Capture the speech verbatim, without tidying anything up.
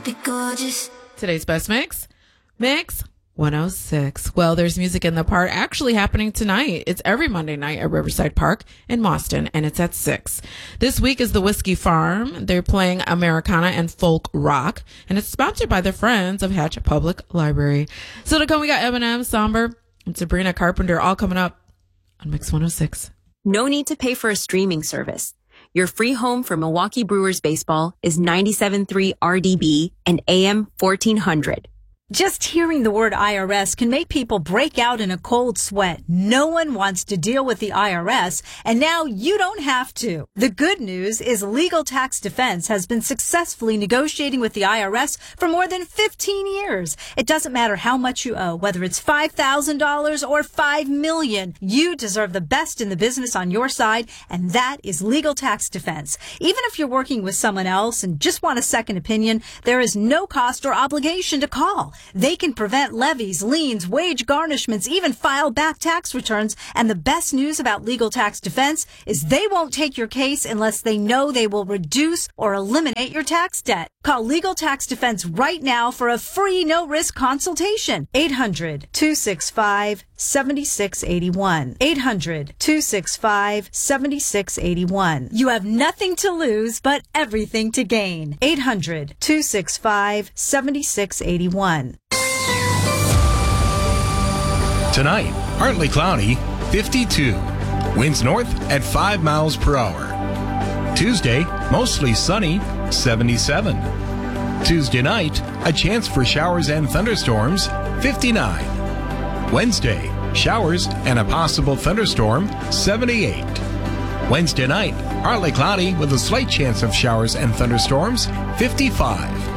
be gorgeous. Today's best mix, Mix one oh six. Well, there's music in the park actually happening tonight. It's every Monday night at Riverside Park in Boston, and it's at six. This week is the Whiskey Farm. They're playing Americana and folk rock, and it's sponsored by the Friends of Hatch Public Library. So to come, we got Eminem, Somber, and Sabrina Carpenter all coming up on Mix one oh six. No need to pay for a streaming service. Your free home for Milwaukee Brewers baseball is ninety-seven point three R D B and A M fourteen hundred. Just hearing the word I R S can make people break out in a cold sweat. No one wants to deal with the I R S, and now you don't have to. The good news is Legal Tax Defense has been successfully negotiating with the I R S for more than fifteen years. It doesn't matter how much you owe, whether it's five thousand dollars or five million dollars. You deserve the best in the business on your side, and that is Legal Tax Defense. Even if you're working with someone else and just want a second opinion, there is no cost or obligation to call. They can prevent levies, liens, wage garnishments, even file back tax returns. And the best news about Legal Tax Defense is they won't take your case unless they know they will reduce or eliminate your tax debt. Call Legal Tax Defense right now for a free no-risk consultation. eight hundred, two six five, seven six eight one. eight hundred, two six five, seven six eight one. You have nothing to lose, but everything to gain. eight hundred, two six five, seven six eight one. Tonight, partly cloudy, fifty-two. Winds north at five miles per hour. Tuesday, mostly sunny, seventy-seven. Tuesday night, a chance for showers and thunderstorms, fifty-nine. Wednesday, showers and a possible thunderstorm, seventy-eight. Wednesday night, partly cloudy with a slight chance of showers and thunderstorms, fifty-five.